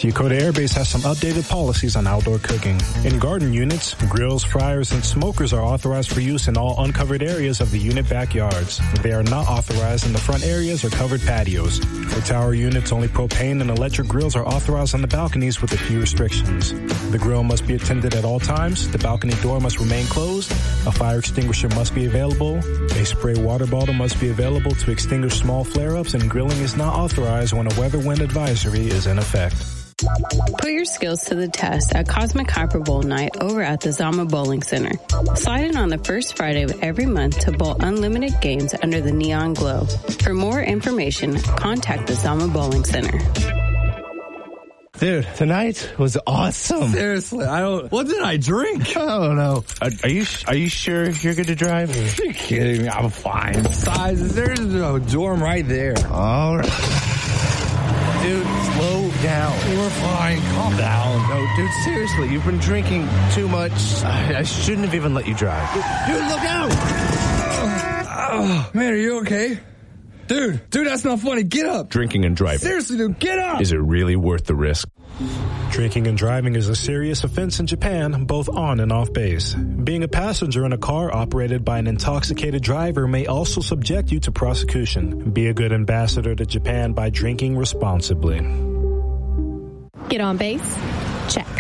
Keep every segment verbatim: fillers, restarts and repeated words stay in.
Yakota Air Base has some updated policies on outdoor cooking. In garden units, grills, fryers, and smokers are authorized for use in all uncovered areas of the unit backyards. They are not authorized in the front areas or covered patios. For tower units, only propane and electric grills are authorized on the balconies with a few restrictions. The grill must be attended at all times, the balcony door must remain closed, a fire extinguisher must be available, a spray water bottle must be available to extinguish small flare-ups, and grilling is not authorized when a weather wind advisory is in effect. Put your skills to the test at Cosmic Hyper Bowl Night over at the Zama Bowling Center. Slide in on the first Friday of every month to bowl unlimited games under the neon glow. For more information, contact the Zama Bowling Center. Dude, tonight was awesome. Seriously, I don't. What did I drink? I don't know. Are, are you Are you sure you're going to drive? Are you kidding me? I'm fine. Besides, there's a dorm right there. All right. Dude, slow down. We're fine. Calm down. No, dude, seriously, you've been drinking too much. I, I shouldn't have even let you drive. Dude, look out! Oh, oh, man, are you okay? Dude, dude, that's not funny. Get up. Drinking and driving. Seriously, dude, get up. Is it really worth the risk? Drinking and driving is a serious offense in Japan, both on and off base. Being a passenger in a car operated by an intoxicated driver may also subject you to prosecution. Be a good ambassador to Japan by drinking responsibly. Get on base? Check.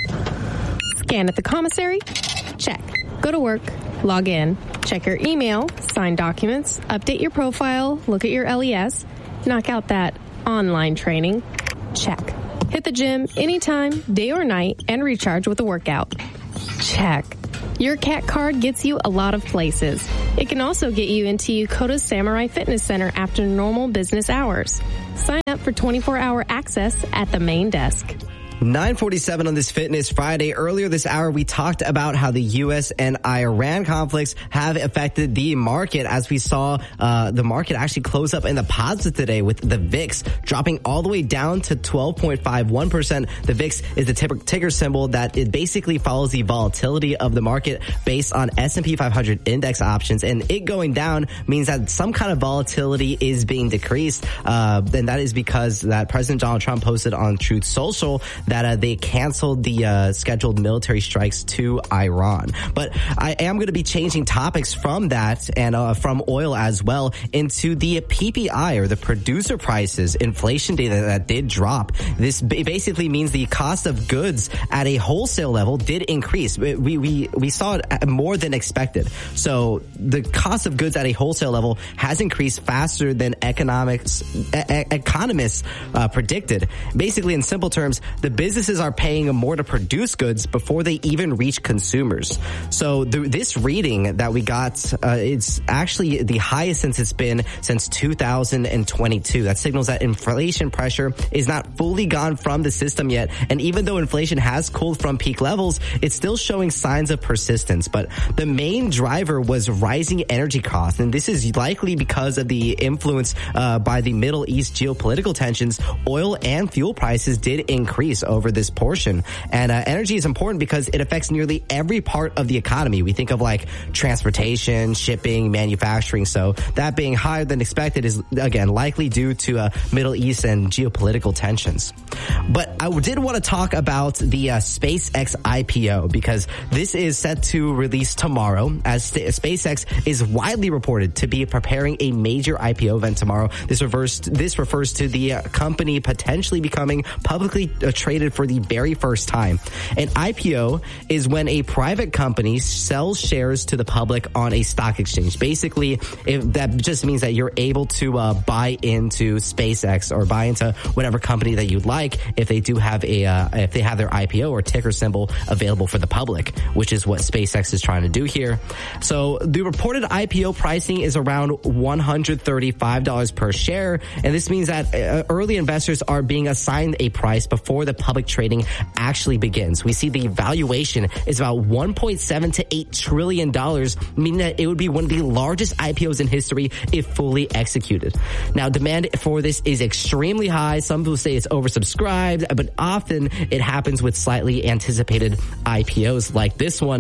Scan at the commissary? Check. Go to work? Log in. Check your email, sign documents, update your profile, look at your L E S, knock out that online training. Check. Hit the gym anytime, day or night, and recharge with a workout. Check. Your CAT card gets you a lot of places. It can also get you into Yakota's Samurai Fitness Center after normal business hours. Sign up for twenty-four hour access at the main desk. nine forty-seven on this Fitness Friday. Earlier this hour, we talked about how the U S and Iran conflicts have affected the market, as we saw uh, the market actually close up in the positive today with the V I X dropping all the way down to twelve point five one percent. The V I X is the ticker symbol that it basically follows the volatility of the market based on S and P five hundred index options, and it going down means that some kind of volatility is being decreased, uh, and that is because that President Donald Trump posted on Truth Social that uh, they canceled the uh, scheduled military strikes to Iran. But I am going to be changing topics from that and uh, from oil as well into the P P I, or the producer prices inflation data that did drop. This basically means the cost of goods at a wholesale level did increase. We we we saw it more than expected. So the cost of goods at a wholesale level has increased faster than economics e- economists uh, predicted. Basically, in simple terms, the businesses are paying more to produce goods before they even reach consumers. So the, this reading that we got, uh, it's actually the highest since it's been since two thousand twenty-two. That signals that inflation pressure is not fully gone from the system yet. And even though inflation has cooled from peak levels, it's still showing signs of persistence. But the main driver was rising energy costs. And this is likely because of the influence uh, by the Middle East geopolitical tensions. Oil and fuel prices did increase over this portion. And uh, energy is important because it affects nearly every part of the economy. We think of like transportation, shipping, manufacturing. So that being higher than expected is, again, likely due to uh, Middle East and geopolitical tensions. But I did want to talk about the uh, SpaceX I P O, because this is set to release tomorrow, as St- SpaceX is widely reported to be preparing a major I P O event tomorrow. This refers to, this refers to the uh, company potentially becoming publicly uh, traded for the very first time. An I P O is when a private company sells shares to the public on a stock exchange. Basically, if that just means that you're able to uh, buy into SpaceX or buy into whatever company that you'd like if they do have a uh, if they have their I P O or ticker symbol available for the public, which is what SpaceX is trying to do here. So the reported I P O pricing is around one hundred thirty-five dollars per share, and this means that uh, early investors are being assigned a price before the public trading actually begins. We see the valuation is about one point seven to eight trillion dollars, meaning that it would be one of the largest I P Os in history if fully executed. Now, demand for this is extremely high. Some people say it's oversubscribed, but often it happens with slightly anticipated I P Os like this one.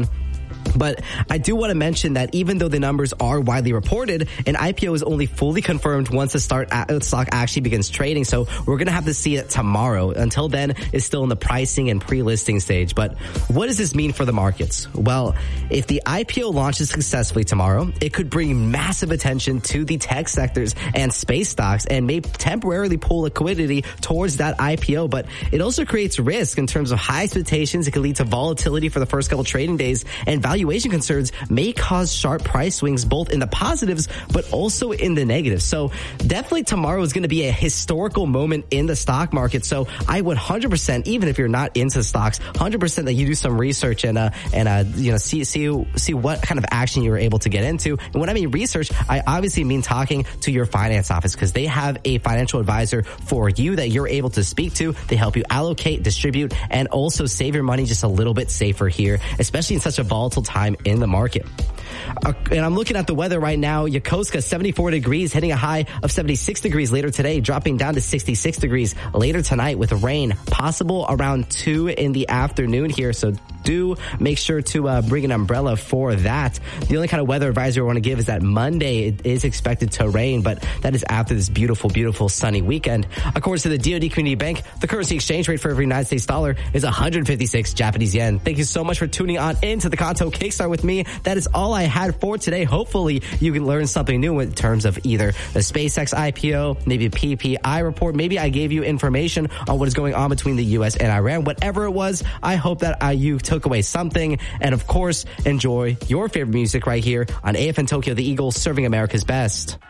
But I do want to mention that even though the numbers are widely reported, an I P O is only fully confirmed once the start a- stock actually begins trading. So we're going to have to see it tomorrow. Until then, it's still in the pricing and pre-listing stage. But what does this mean for the markets? Well, if the I P O launches successfully tomorrow, it could bring massive attention to the tech sectors and space stocks and may temporarily pull liquidity towards that I P O. But it also creates risk in terms of high expectations. It could lead to volatility for the first couple trading days, and valuation concerns may cause sharp price swings both in the positives but also in the negatives. So definitely tomorrow is going to be a historical moment in the stock market. So I would one hundred percent, even if you're not into stocks, one hundred percent that you do some research and uh and uh you know see see see what kind of action you were able to get into. And when I mean research, I obviously mean talking to your finance office, because they have a financial advisor for you that you're able to speak to. They help you allocate, distribute, and also save your money just a little bit safer here, especially in such a volatile time in the market. Uh, and I'm looking at the weather right now. Yokosuka, seventy-four degrees, hitting a high of seventy-six degrees later today, dropping down to sixty-six degrees later tonight with rain possible around two in the afternoon here. So do make sure to uh, bring an umbrella for that. The only kind of weather advisory I want to give is that Monday it is expected to rain, but that is after this beautiful, beautiful sunny weekend. According to the D O D Community Bank, the currency exchange rate for every United States dollar is one hundred fifty-six Japanese yen. Thank you so much for tuning on into the Kanto Kickstart with me. That is all I had for today. Hopefully you can learn something new in terms of either the SpaceX I P O, maybe a P P I report. Maybe I gave you information on what is going on between the U S and Iran. Whatever it was, I hope that uh, you took away something. And of course, enjoy your favorite music right here on A F N Tokyo, the Eagles serving America's best.